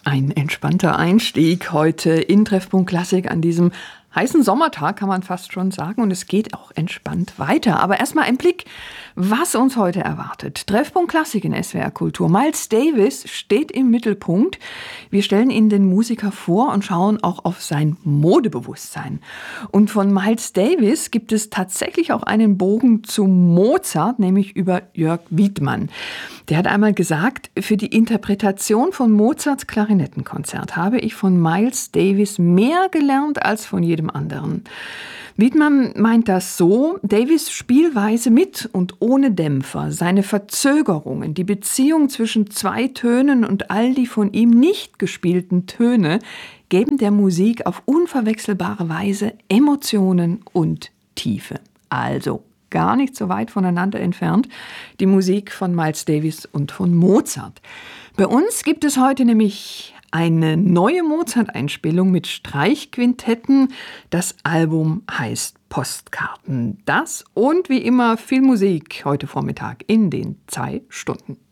Ein entspannter Einstieg heute in Treffpunkt Klassik an diesem heißen Sommertag, kann man fast schon sagen. Und es geht auch entspannt weiter. Aber erstmal ein Blick, was uns heute erwartet. Treffpunkt Klassik in SWR Kultur. Miles Davis steht im Mittelpunkt. Wir stellen Ihnen den Musiker vor und schauen auch auf sein Modebewusstsein. Und von Miles Davis gibt es tatsächlich auch einen Bogen zu Mozart, nämlich über Jörg Wiedmann. Der hat einmal gesagt, für die Interpretation von Mozarts Klarinettenkonzert habe ich von Miles Davis mehr gelernt als von jedem anderen. Wiedmann meint das so: Davis' Spielweise mit und ohne Dämpfer, seine Verzögerungen, die Beziehung zwischen zwei Tönen und all die von ihm nicht gespielten Töne geben der Musik auf unverwechselbare Weise Emotionen und Tiefe. Also gar nicht so weit voneinander entfernt, die Musik von Miles Davis und von Mozart. Bei uns gibt es heute nämlich eine neue Mozart-Einspielung mit Streichquintetten. Das Album heißt Postkarten. Das und wie immer viel Musik heute Vormittag in den 2 Stunden.